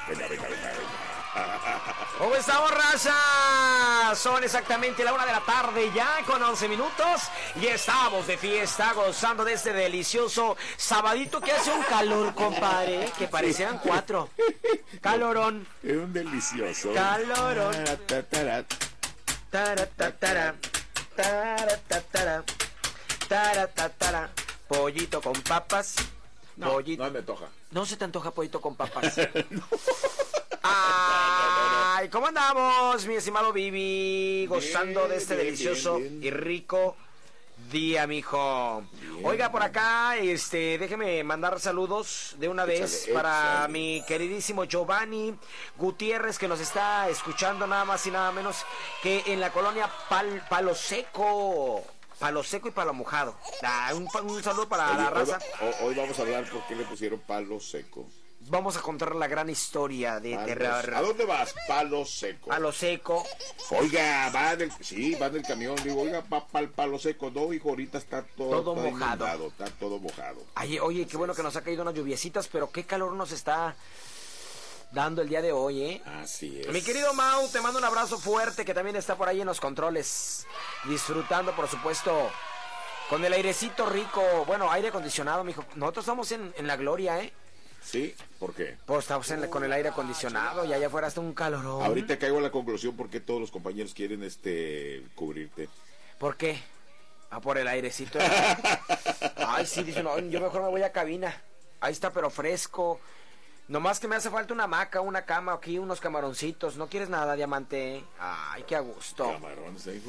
¿Cómo estamos, raza? Son exactamente la 1 de la tarde ya con 11 minutos y estamos de fiesta gozando de este delicioso sabadito que hace un calor, compadre, que parecieran 4. Calorón. Es un delicioso. Calorón. Taratatara, taratatara, taratatara. Pollito con papas. No, pollito. no me antoja. No se te antoja pollito con papas. Ay, ¿cómo andamos, mi estimado Vivi? Gozando Bien, de este bien, delicioso bien. y rico día, mijo. Bien. Oiga, por acá, déjeme mandar saludos de una vez Échale, para échale. mi queridísimo Giovanni Gutiérrez, que nos está escuchando nada más y nada menos que en la colonia Palo Seco. Palo Seco y Palo Mojado. Un saludo para Oye, la raza. hoy vamos a hablar por qué le pusieron palo seco. Vamos a contar la gran historia de terror. ¿A dónde vas? Palo seco. Palo Seco. Oiga, va en el camión. Digo, oiga, va para el palo seco. No, hijo, ahorita está todo Mojado. inundado, está todo mojado. Ay, oye, qué bueno que nos ha caído unas lluviecitas, pero qué calor nos está dando el día de hoy, ¿eh? Así es. Mi querido Mau, te mando un abrazo fuerte, que también está por ahí en los controles, disfrutando, por supuesto, con el airecito rico. Bueno, aire acondicionado, mijo. Nosotros estamos en la gloria, ¿eh? ¿Sí? ¿Por qué? Pues estamos con el aire acondicionado y allá afuera está un calorón. Ahorita caigo a la conclusión por qué todos los compañeros quieren cubrirte. ¿Por qué? Ah, por el airecito. Ay, sí, dice, no, yo mejor me voy a cabina. Ahí está, pero fresco. Nomás que me hace falta una hamaca, una cama aquí, unos camaroncitos. ¿No quieres nada, diamante? Ay, qué a gusto. Camarones, hijo.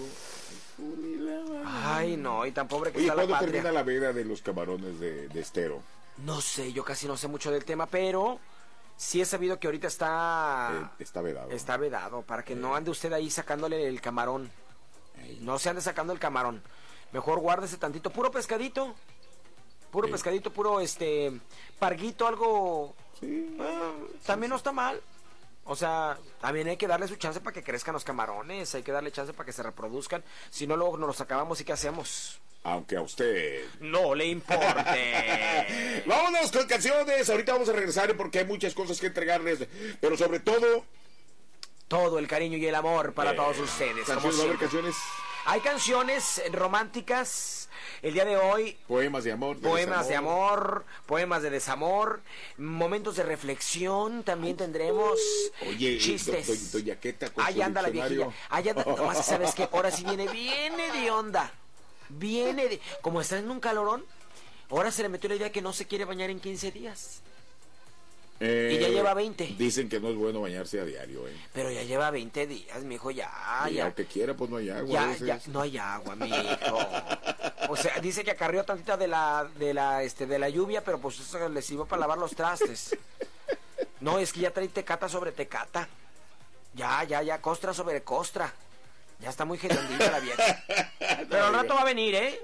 Ay, no, y tan pobre que Oye, está la ¿cuándo patria. termina la veda de los camarones de estero? No sé, yo casi no sé mucho del tema, pero sí he sabido que ahorita Está vedado. está vedado, para que no ande usted ahí sacándole el camarón. Ey. No se ande sacando el camarón. Mejor guárdese tantito, puro pescadito. Puro Sí. pescadito, puro parguito, algo. Sí. También no está mal. O sea, también hay que darle su chance para que crezcan los camarones, hay que darle chance para que se reproduzcan. Si no, luego nos los acabamos y ¿qué hacemos? Aunque a usted No le importe. Vámonos con canciones. Ahorita vamos a regresar porque hay muchas cosas que entregarles. Pero sobre todo, Todo el cariño y el amor para todos ustedes. Como canciones, va a haber siempre. canciones, Hay canciones románticas el día de hoy. poemas de amor, Poemas de amor, poemas de desamor, momentos de reflexión también tendremos. Oye, chistes. doña Queta con Ahí su anda la diccionario. viejilla. Ahí anda, nomás que sabes que ahora sí viene de onda. Como está en un calorón, ahora se le metió la idea que no se quiere bañar en 15 días. Y ya lleva 20. Dicen que no es bueno bañarse a diario, Pero ya lleva 20 días, mijo, ya. Y aunque quiera, pues no hay agua. a veces. No hay agua, mijo. O sea, dice que acarrió tantita de la lluvia, pero pues eso le sirvió para lavar los trastes. No, es que ya trae tecata sobre tecata. Ya, costra sobre costra. Ya está muy gedondita la vieja. Pero al rato va a venir, ¿eh?